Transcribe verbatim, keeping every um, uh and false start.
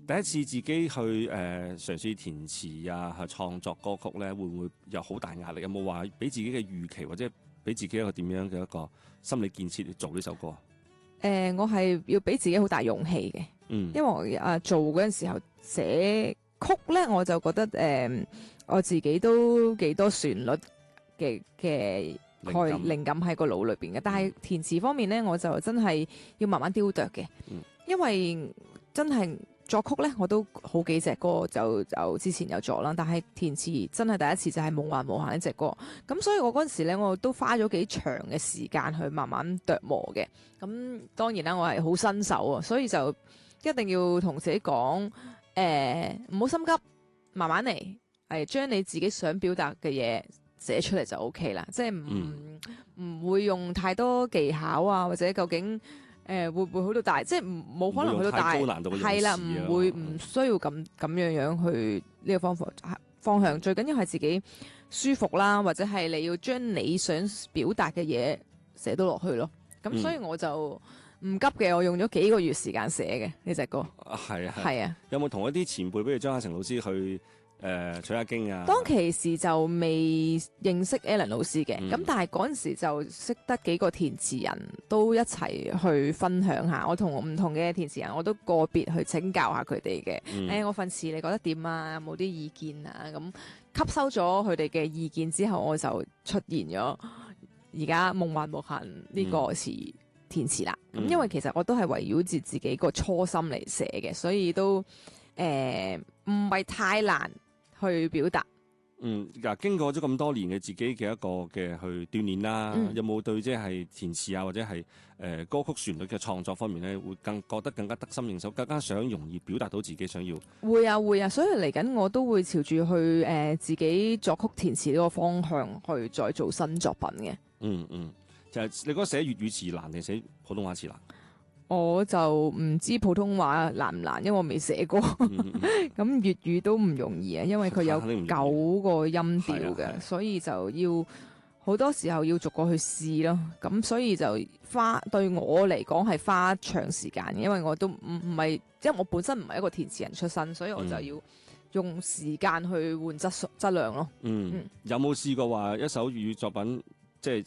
第一次自己去誒、呃、嘗試填詞啊，去創作歌曲咧，會唔會有好大壓力？有冇話俾自己嘅預期，或者俾自己一個點樣嘅一個心理建設去做呢首歌？ 誒、呃，我係要俾自己好大勇氣嘅， 嗯， 因為我啊、呃、做嗰陣時候寫曲咧，我就覺得誒、呃、我自己都幾多旋律嘅嘅概靈感喺個腦裏邊嘅，但係填詞方面咧，我就真係要慢慢雕琢嘅， 嗯、因為真係作曲咧，我都好幾隻歌就就之前有作啦，但係填詞真係第一次就係夢幻無限呢隻歌，咁所以我嗰陣時咧，我都花咗幾長嘅時間去慢慢琢磨嘅。咁當然啦，我係好新手啊，所以就一定要同自己講，誒唔好心急，慢慢嚟，係將你自己想表達嘅嘢寫出嚟就 O K 啦，即係唔唔會用太多技巧啊，或者究竟。誒、呃、會唔會去到大？即係冇可能去到大，係啦，唔會唔需要咁咁樣樣去呢個方法方向。最緊要係自己舒服啦，或者係你要將你想表達嘅嘢寫到落去咯。咁所以我就唔急嘅，我用咗幾個月時間寫嘅呢隻歌。 係啊， 係啊。 有冇同一啲前輩，比如張亞成老師去？誒、呃、取下經啊！ 當其時就未認識 Alan 老師嘅，咁、嗯、但係嗰陣時就識得幾個填詞人都一齊去分享下。我同唔同嘅填詞人，我都個別去請教下佢哋嘅。誒、嗯哎，我份詞你覺得點啊？有冇啲意見啊？咁吸收咗佢哋嘅意見之後，我就出現咗而家夢幻無限呢個詞填詞啦。咁、嗯、因為其實我都係圍繞住自己個初心嚟寫嘅，所以都誒唔係太難去表達。 嗯，嗱，經過咗咁多年嘅自己嘅一個嘅去鍛鍊啦，嗯、有冇對即係填詞啊，或者係誒、呃、歌曲旋律嘅創作方面咧，會更覺得更加得心應手，更加想容易表達到自己想要？ 會啊會啊，所以嚟緊我都會朝住去誒、呃、自己作曲填詞呢個方向去再做新作品嘅。 嗯嗯，就係、是、你覺得寫粵語詞難定寫普通話詞難？ 我就唔知普通話難唔難，因為我未寫過。咁、嗯、粵語都唔容易啊，因為佢有九個音調嘅，所以就要好多時候要逐個去試咯。咁所以就花對我嚟講係花長時間，因為我都唔唔係，因為我本身唔係一個填詞人出身，所以我就要用時間去換質素質量咯。 嗯，嗯有冇試過話一首粵語作品